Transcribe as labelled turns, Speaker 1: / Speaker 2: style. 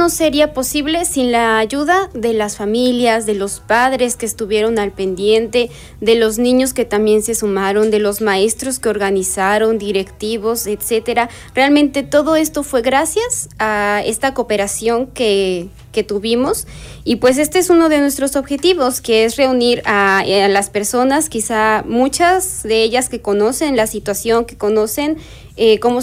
Speaker 1: no sería posible sin la ayuda de las familias, de los padres que estuvieron al pendiente, de los niños que también se sumaron, de los maestros que organizaron, directivos, etcétera. Realmente todo esto fue gracias a esta cooperación que tuvimos, y pues este es uno de nuestros objetivos, que es reunir a las personas, quizá muchas de ellas que conocen la situación, que conocen cómo